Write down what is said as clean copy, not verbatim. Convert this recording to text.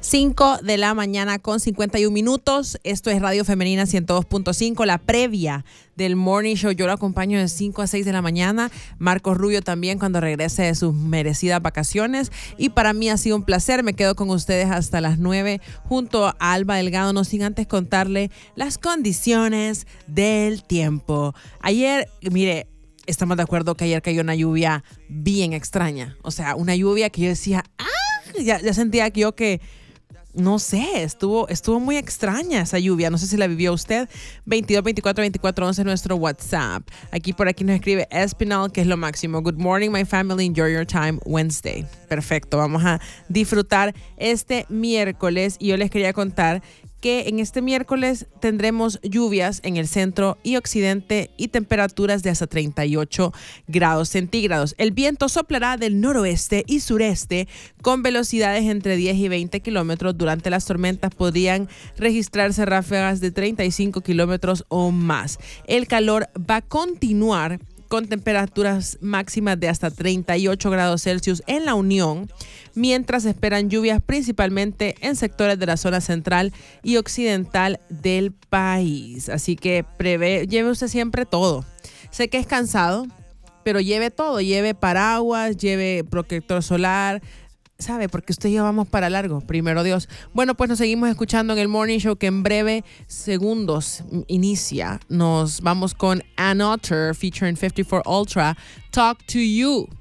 5 de la mañana con 51 minutos. Esto es Radio Femenina 102.5, la previa del Morning Show. Yo lo acompaño de 5 a 6 de la mañana. Marcos Rubio también cuando regrese de sus merecidas vacaciones. Y para mí ha sido un placer. Me quedo con ustedes hasta las 9 junto a Alba Delgado, no sin antes contarle las condiciones del tiempo. Ayer, mire, estamos de acuerdo que ayer cayó una lluvia bien extraña. O sea, una lluvia que yo decía, ya sentía que no sé, estuvo muy extraña esa lluvia. No sé si la vivió usted. 22 24 24 11 nuestro WhatsApp. Por aquí nos escribe Espinal, que es lo máximo. Good morning, my family. Enjoy your time Wednesday. Perfecto. Vamos a disfrutar este miércoles. Y yo les quería contar que en este miércoles tendremos lluvias en el centro y occidente y temperaturas de hasta 38 grados centígrados. El viento soplará del noroeste y sureste con velocidades entre 10 y 20 kilómetros. Durante las tormentas podrían registrarse ráfagas de 35 kilómetros o más. El calor va a continuar con temperaturas máximas de hasta 38 grados Celsius en la Unión, mientras esperan lluvias principalmente en sectores de la zona central y occidental del país. Así que lleve usted siempre todo. Sé que es cansado, pero lleve todo. Lleve paraguas, lleve protector solar, ¿sabe? Porque usted y yo vamos para largo, primero Dios. Bueno, pues nos seguimos escuchando en el Morning Show, que en breve segundos inicia. Nos vamos con An Otter featuring 54 Ultra, Talk to You.